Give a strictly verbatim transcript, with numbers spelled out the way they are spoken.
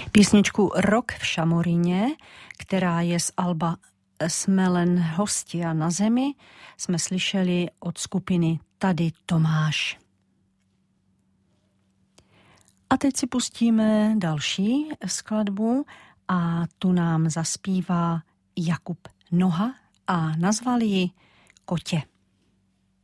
Písničku Rok v Šamoríně, která je z alba Jsme len hostia na zemi, jsme slyšeli od skupiny Tady Tomáš. A teď si pustíme další skladbu a tu nám zaspívá Jakub Noha a nazval ji Kotě.